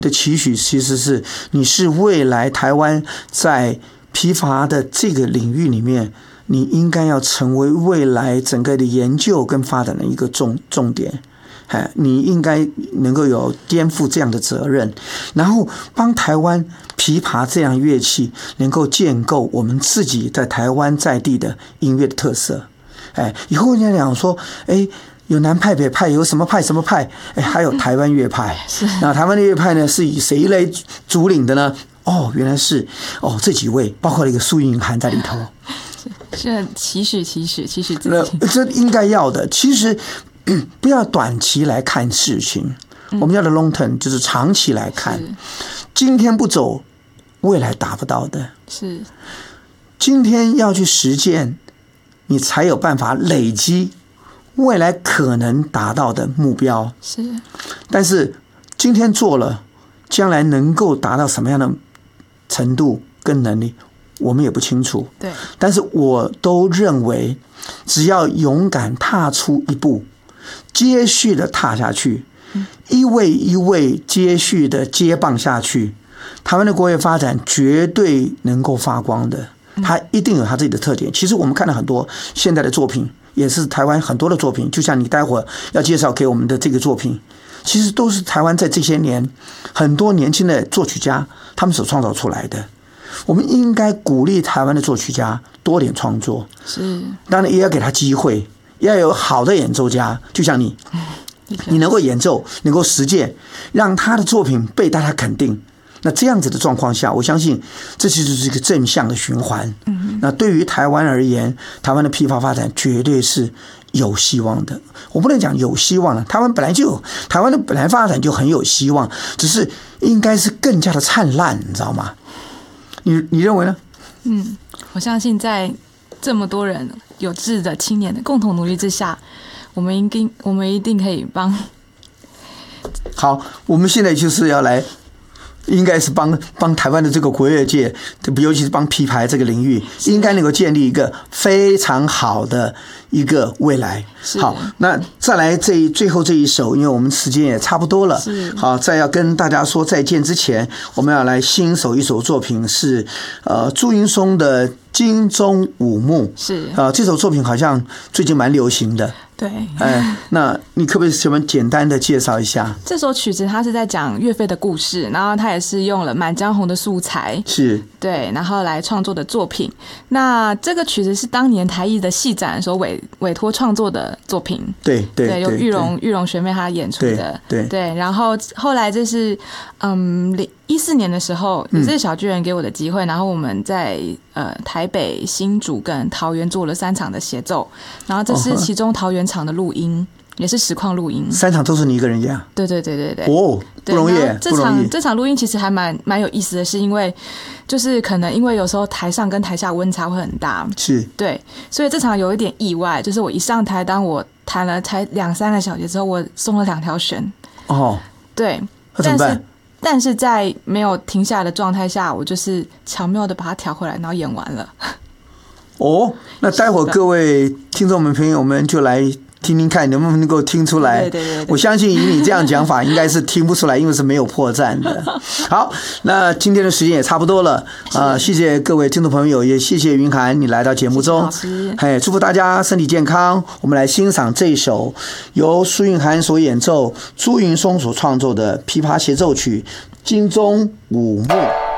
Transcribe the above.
的期许其实是你是未来台湾在琵琶的这个领域里面，你应该要成为未来整个的研究跟发展的一个重点。你应该能够有颠覆这样的责任，然后帮台湾琵琶这样乐器能够建构我们自己在台湾在地的音乐的特色。以后人家讲说，有南派北派，有什么派什么派，还有台湾乐派。那台湾的乐派呢，是以谁来主领的呢？原来是这几位，包括了一个苏云涵在里头。 是期许自己， 这应该要的。其实不要短期来看事情，我们要的 long term 就是长期来看。今天不走，未来达不到的。 是， 今天要去实践，你才有办法累积未来可能达到的目标。 是， 但是今天做了，将来能够达到什么样的程度跟能力，我们也不清楚。 对， 但是我都认为，只要勇敢踏出一步，接续的踏下去，一位一位接续的接棒下去，台湾的国乐发展绝对能够发光的。它一定有它自己的特点。其实我们看了很多现代的作品，也是台湾很多的作品，就像你待会儿要介绍给我们的这个作品，其实都是台湾在这些年很多年轻的作曲家他们所创造出来的。我们应该鼓励台湾的作曲家多点创作， 是， 当然也要给他机会，要有好的演奏家，就像你能够演奏，能够实践，让他的作品被大家肯定。那这样子的状况下，我相信这就是一个正向的循环。那对于台湾而言，台湾的琵琶发展绝对是有希望的。我不能讲有希望了，台湾的本来发展就很有希望，只是应该是更加的灿烂，你知道吗？你认为呢？ 我相信在这么多人有志的青年的共同努力之下，我们一定可以帮。 好，我们现在就是要来。应该是帮台湾的这个国乐界，尤其是帮琵琶这个领域，应该能够建立一个非常好的一个未来。好，那再来最后这一首，因为我们时间也差不多了。好，在要跟大家说再见之前，我们要来欣赏一首作品，是朱云松的《金钟五幕》。是这首作品好像最近蛮流行的。 对， 那你可不可以先简单的介绍一下这首曲子？它是在讲岳飞的故事，然后它也是用了《满江红》的素材，是对，然后来创作的作品。那这个曲子是当年台艺的戏展的时候委托创作的作品，对，有玉荣学妹她演出的，对，然后后来这是2014年的时候，也是小巨人给我的机会，然后我们在台北、新竹跟桃园做了3场的协奏，然后这是其中桃园场的录音，也是实况录音，3场都是你一个人呀？对，不容易， 这场录音其实还蛮有意思的，是因为就是可能因为有时候台上跟台下温差会很大，是对，所以这场有一点意外，就是我一上台，当我弹了才2-3个小节之后，我松了2条弦。对，那怎么办？但是在没有停下的状态下，我就是巧妙的把它调回来，然后演完了。 那待会儿各位听众们朋友们就来听听看能不能够听出来。对，我相信以你这样讲法，应该是听不出来，因为是没有破绽的。好，那今天的时间也差不多了谢谢各位听众朋友，也谢谢云涵你来到节目中，祝福大家身体健康。我们来欣赏这一首由苏云涵所演奏、朱云松所创作的琵琶协奏曲《金钟五幕》。